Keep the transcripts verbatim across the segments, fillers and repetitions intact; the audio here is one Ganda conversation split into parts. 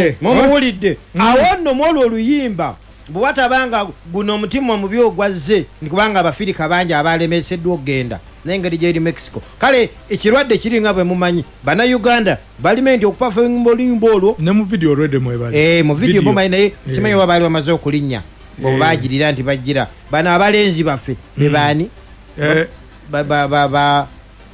mumuwulidde awo nno mwolwo oluyimba bwatabanga guno omutima mubi ogwazze nikubanga abafirika bangi abalemeseddwa okgenda n'engeri gyeri Mexico kale ekirwadde kiringa bwe mumanyi bana Uganda balimenti okuperforming oluyimba olwo ne mu video already mwebali eh mu video mumanyi naye kimanyi wa bali bamaze okulinnya bo bagirira nti bagira bana abalenzi baffe be bani eh ba ba ba ba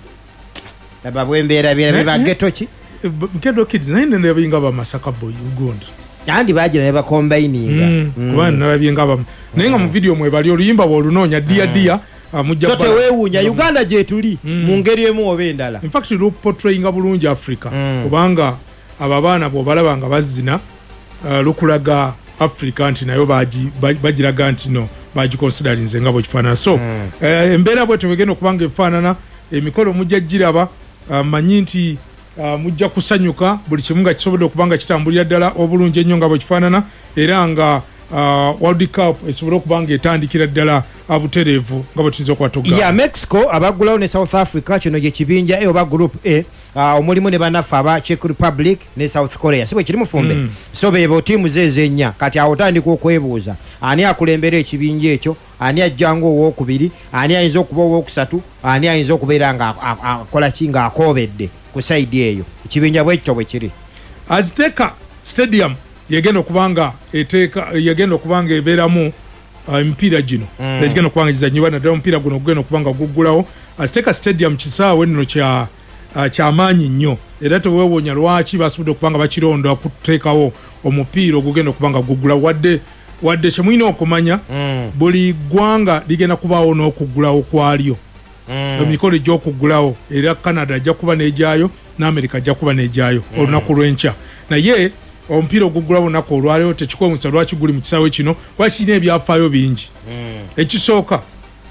ba bwembera bira be bageto ki Ghetto Kids naye ne binga ba Masaka Boy Uganda andi bagira ne bakombininga kubana nabyenga ba naye nga mu video mwebali oluyimba bwolunonya dia dia mujja sote weewunya Uganda gye tuli mu ngeri emu oba endala in fact lu portrayinga bulungi Africa kubanga ababaana bo balabanga bazina lukulaga Africa nti nayo baji bagiraga nti no baji considering nzenga bo kifana so embeera bwe tebegenda kubanga efanana emikolo mujja giraba manyi nti mujja kusanyuka buli kimunga kisobodde okubanga kitambulira ddala obulungi ennyo nga bwe kifaanana era nga uh, World Cup esobola okubanga etandikira ddala abutereevu nga bwe tuyinza okwatoga ya Mexico abaggulawo ne South Africa kino gye kibinja e oba group A uh, omulimu ne bannaffe aba Czech Republic ne South Korea si bwe kiri mufumbe mm. so beebo ttiimu zeezenya kati awo otandika okwebuuza ani akulembera ekibinja ekyo ani ajjanga owookubiri ani ayinza okuba owookusatu ani ayinza okubeera nga akola ki nga akoobedde ku side eyo ekibinja bwekityo bwe kiri Azteca Stadium yagenda okubanga eteeka yagenda okubanga ebeeramu emipiira uh, gino mm. yagenda okubanga gizanyibwa naddala omupiira guno gugenda okubanga guggulawo Azteca Stadium kisaawe nno kya uh, kyamaanyi nnyo era teweewonya lwaki basobodde okubanga bakironda kuteekawo omupiira ogugenda okubanga guggulawo wadde wadde kyemulina okumanya mm. buli ggwanga ligenda kubaawo n'okuggulawo kwalyo mm. emikolo egy'okuggulawo era Canada ajja kuba n'egyayo n'Amerika ajja kuba n'egyayo mm. olunaku lw'enkya naye omupiira oguggulawo olunaku olwaleero tekikwewuunyisa lwaki guli mu kisaawe kino kuba kirina ebyafaayo bingi mm. ekisooka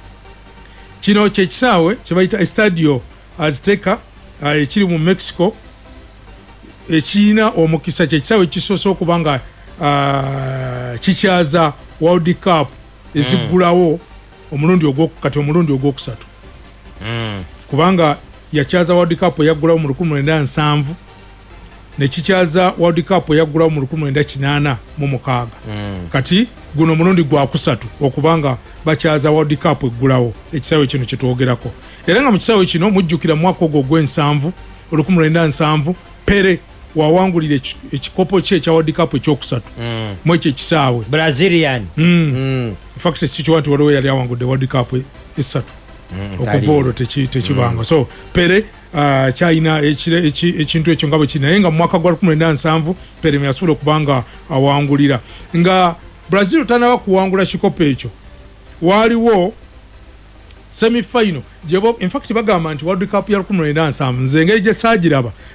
kino kyekisaawe kye bayita Estadio Azteca ekiri uh, mu Mexico ekirina omukisa kyekisaawe kisoose okuba nga uh, kikyaza World Cup eziggulawo mm. omulundi ogwokukati omulundi ogwokusatu mm. kubanga yakyaza World Cup eyaggulawo mu lukumi lwenda nsanvu ne kikyaza World Cup eyaggulawo mu lukumi lwenda kinaana mu mukaaga mm. kati guno omulundi gwakusatu okubanga bakyaza World Cup eggulawo ekisaawe kino kyetwogerako era nga mu kisaawe kino mujjukira mu mwaka ogwo ogw'ensanvu olukumi lwenda nsanvu Pere wawangulira ekikopo kye ekya World Cup ekyokusatu mm. mu ekyo ekisaawe Brazilian mm. mm. in fact sikiwa nti waliwo yali awangudde World Cup esatu mm, okuva olwo tekibanga mm. so Pere uh, kyalina ekintu ekyo nga bwe kiri naye nga mu mwaka gwa lukumi lwenda nsanvu Pere yasobola okubanga awangulira nga Brazil tanaba kuwangula kikopo ekyo waliwo semi final jebo in fact bagamba nti World Cup ya lukumi lwenda nsanvu nze engeri gye saagiraba